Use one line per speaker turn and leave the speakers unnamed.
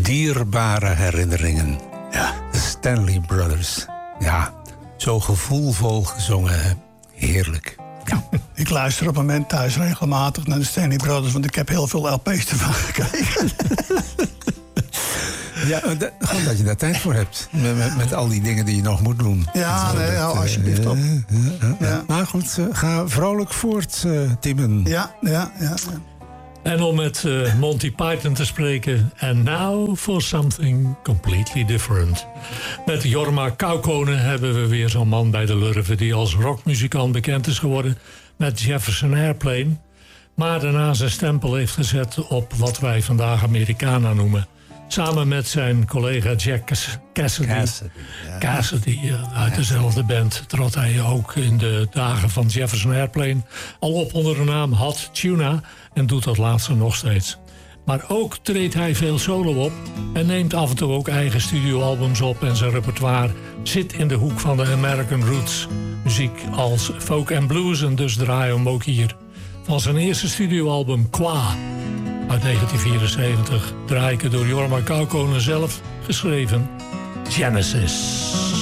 dierbare herinneringen.
Ja.
De Stanley Brothers. Ja, zo gevoelvol gezongen. Hè? Heerlijk. Ja.
Ik luister op het moment thuis regelmatig naar de Stanley Brothers, want ik heb heel veel LP's ervan gekregen.
Ja, gewoon dat je daar tijd voor hebt. Met al die dingen die je nog moet doen.
Ja, nee, alsjeblieft op.
Ja. Maar goed, ga vrolijk voort, Timon.
Ja.
En om met Monty Python te spreken. And now for something completely different. Met Jorma Kaukonen hebben we weer zo'n man bij de Lurven die als rockmuzikant bekend is geworden met Jefferson Airplane. Maar daarna zijn stempel heeft gezet op wat wij vandaag Americana noemen. Samen met zijn collega Jack Cassidy uit dezelfde band trad hij ook in de dagen van Jefferson Airplane al op onder de naam Hot Tuna en doet dat laatste nog steeds. Maar ook treedt hij veel solo op en neemt af en toe ook eigen studioalbums op en zijn repertoire zit in de hoek van de American Roots muziek als folk en blues en dus draaien we hem ook hier. Van zijn eerste studioalbum Qua uit 1974 draai ik het door Jorma Kaukonen zelf geschreven Genesis.